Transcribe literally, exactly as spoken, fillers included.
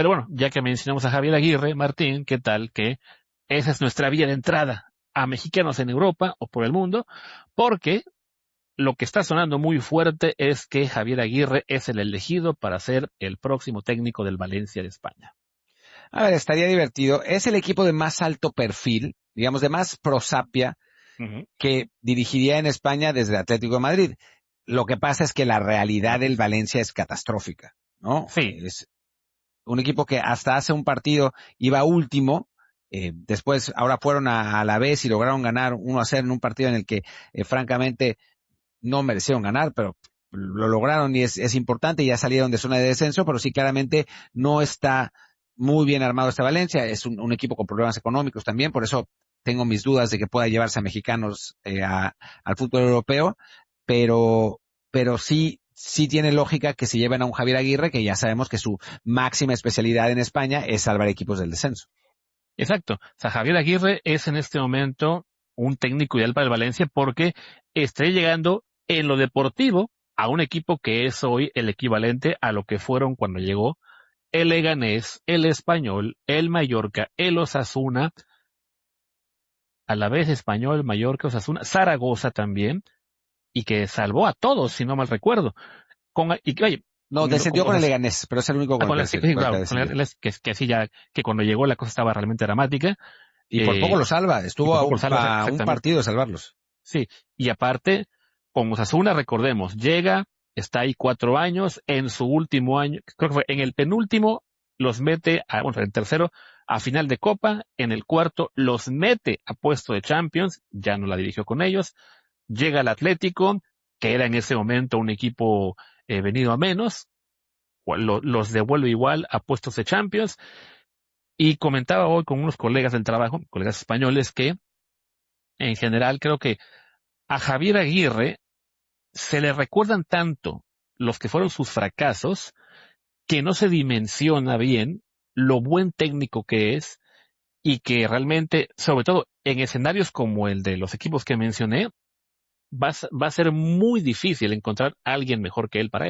Pero bueno, ya que mencionamos a Javier Aguirre, Martín, ¿qué tal que esa es nuestra vía de entrada a mexicanos en Europa o por el mundo? Porque lo que está sonando muy fuerte es que Javier Aguirre es el elegido para ser el próximo técnico del Valencia de España. A ver, estaría divertido. Es el equipo de más alto perfil, digamos, de más prosapia, uh-huh, que dirigiría en España desde Atlético de Madrid. Lo que pasa es que la realidad del Valencia es catastrófica, ¿no? Sí. Es un equipo que hasta hace un partido iba último, eh, después ahora fueron a, a la vez y lograron ganar uno a cero en un partido en el que, eh, francamente, no merecieron ganar, pero lo lograron y es, es importante, ya salieron de zona de descenso, pero sí claramente no está muy bien armado este Valencia, es un, un equipo con problemas económicos también, por eso tengo mis dudas de que pueda llevarse a mexicanos eh, a, al fútbol europeo, pero, pero sí, sí tiene lógica que se lleven a un Javier Aguirre, que ya sabemos que su máxima especialidad en España es salvar equipos del descenso. Exacto. O sea, Javier Aguirre es en este momento un técnico ideal para el Valencia porque está llegando en lo deportivo a un equipo que es hoy el equivalente a lo que fueron cuando llegó el Leganés, el Español, el Mallorca, el Osasuna, a la vez Español, Mallorca, Osasuna, Zaragoza también, y que salvó a todos, si no mal recuerdo. Con, y que, oye, no, descendió con, con el Leganés, pero es el único con, ah, con el el que, sí, claro, con el, que, que sí ya, que cuando llegó la cosa estaba realmente dramática. Y eh, por poco lo salva, estuvo a, un, salva, a un partido de salvarlos. Sí, y aparte, con Osasuna, recordemos, llega, está ahí cuatro años, en su último año, creo que fue en el penúltimo, los mete, a, bueno, en el tercero, a final de Copa, en el cuarto, los mete a puesto de Champions, ya no la dirigió con ellos, llega al Atlético, que era en ese momento un equipo eh, venido a menos, lo, los devuelve igual a puestos de Champions, y comentaba hoy con unos colegas del trabajo, colegas españoles, que en general creo que a Javier Aguirre se le recuerdan tanto los que fueron sus fracasos que no se dimensiona bien lo buen técnico que es y que realmente, sobre todo en escenarios como el de los equipos que mencioné, va, va a ser muy difícil encontrar a alguien mejor que él para